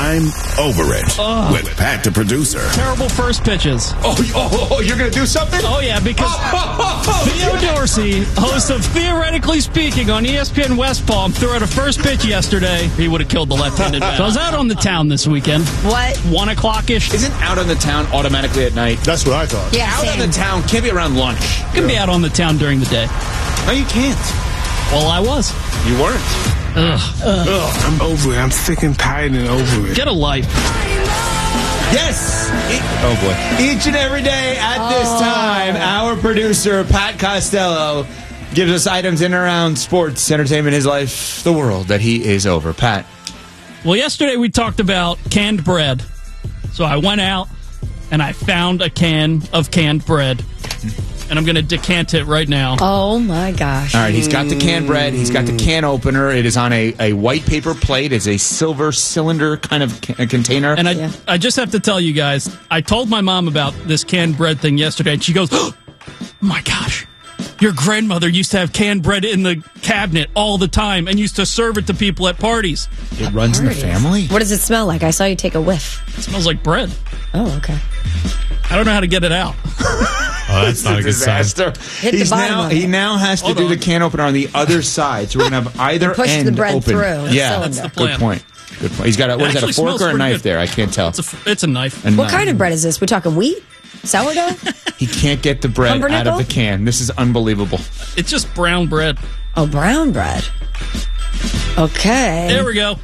I'm Over It with Pat the producer. Terrible first pitches. Oh, you're going to do something? Oh, yeah, because Theo Dorsey, host of Theoretically Speaking on ESPN West Palm, threw out a first pitch yesterday. He would have killed the left-handed bat. So I was out on the town this weekend. What? 1 o'clock-ish. Isn't out on the town automatically at night? That's what I thought. Yeah, Out on the town can't be around lunch. You can be out on the town during the day. No, you can't. Well, I was. You weren't. I'm over it. I'm sick and tired and over it. Get a life. Yes. Oh, boy. Each and every day at this time, our producer, Pat Costello, gives us items in and around sports, entertainment, his life, the world that he is over. Pat. Well, yesterday we talked about canned bread. So I went out and I found a can of canned bread. And I'm going to decant it right now. Oh, my gosh. All right, he's got the canned bread. He's got the can opener. It is on a white paper plate. It's a silver cylinder kind of container. And I just have to tell you guys, I told my mom about this canned bread thing yesterday, and she goes, oh my gosh, your grandmother used to have canned bread in the cabinet all the time and used to serve it to people at parties. It runs in the family? What does it smell like? I saw you take a whiff. It smells like bread. Oh, okay. I don't know how to get it out. Oh, that's not a good sign. Hit the bottom of it. He now has to do the can opener on the other side, so we're going to have either Push end the bread open. through. Yeah, That's the plan. Good point. Good point. He's got a, what is that, a actually fork smells or a pretty knife good. there? I can't tell. It's a knife. What kind of bread is this? We're talking wheat? Sourdough? He can't get the bread out of the can. This is unbelievable. It's just brown bread. Oh, brown bread. Okay. There we go.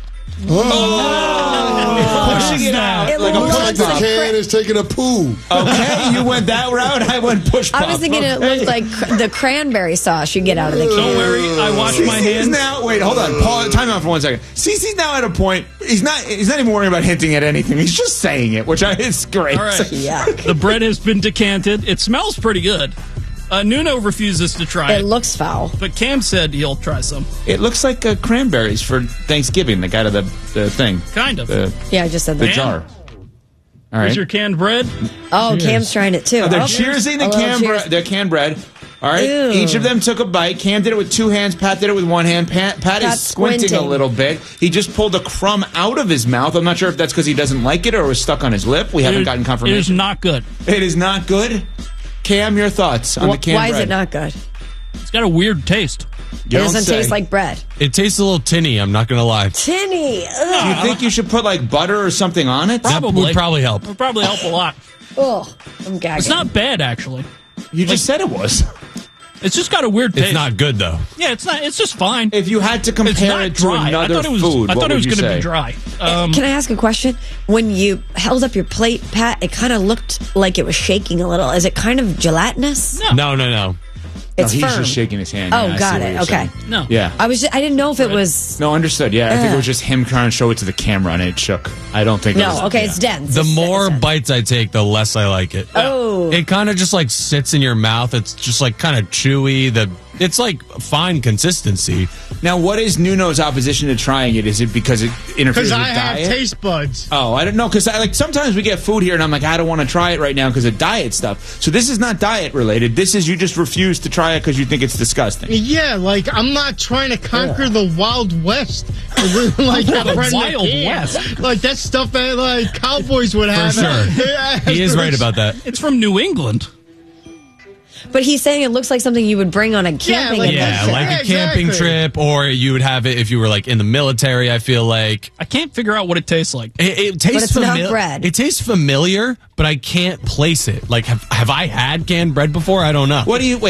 Pushing it out It like a looks push Like the pop. can is taking a poo. Okay, you went that route. I went push pop. I was thinking it looked like the cranberry sauce you get out of the can. Don't worry, I wash my Cece's hands. now. Wait, hold on. Paul, time out for 1 second. Cece's now at a point. He's not even worrying about hinting at anything. He's just saying it, which is great. All right. Yuck. The bread has been decanted. It smells pretty good. Nuno refuses to try It it, looks foul. but Cam said he'll try some. It looks like cranberries for Thanksgiving. They got the thing. Kind of. Yeah, I just said The that. jar. All right. Here's your canned bread. Oh, Cam's trying it too. Oh, they're Oh, cheersing the a little cheers. their canned bread. All right. Ew. Each of them took a bite. Cam did it with 2 hands. Pat did it with 1 hand. Pat is Pat's squinting a squinting. little bit. He just pulled a crumb out of his mouth. I'm not sure if that's because he doesn't like it or it was stuck on his lip. We haven't gotten It is confirmation. not good. It is not good. Cam, your thoughts on the canned Why bread? is it not good? It's got a weird taste. You It don't doesn't say. taste like bread. It tastes a little tinny, I'm not going to lie. Tinny. Do you think you should put like butter or something on it? That would probably help. It would probably help a lot. Ugh. I'm gagging. It's not bad, actually. You just said it was. It's just got a weird taste. It's not good, though. Yeah, it's not. It's just fine. If you had to It's compare not it to dry. another I thought it was. food, I what thought it was would you going to say? be dry. Can I ask a question? When you held up your plate, Pat, it kind of looked like it was shaking a little. Is it kind of gelatinous? No. It's He's firm. just shaking his hand. Oh, Yeah, I got see what it. you're Okay. saying. No. Yeah. I didn't know if it was. No, understood. Yeah, I think it was just him trying to show it to the camera and it shook. I don't think it was. No, okay, it's dense. The It's more dense. bites I take, the less I like it. Oh. It kind of just like sits in your mouth. It's just like kind of chewy. It's like fine consistency. Now, what is Nuno's opposition to trying it? Is it because it interferes Because with I have diet? taste buds. Oh, I don't know. Because like sometimes we get food here and I'm like, I don't want to try it right now because of diet stuff. So this is not diet related. This is you just refuse to try it because you think it's disgusting. Yeah, like I'm not trying to conquer the Wild West. Like The friend Wild McCann. West. Like that stuff that like cowboys would have. sure. He is right about that. It's from New England. But he's saying it looks like something you would bring on a camping like- Yeah, adventure. like a Yeah, camping exactly. trip, or you would have it if you were like in the military. I feel like I can't figure out what it tastes like. it tastes it's not bread. It tastes familiar, but I can't place it. Like, have I had canned bread before? I don't know. What do you?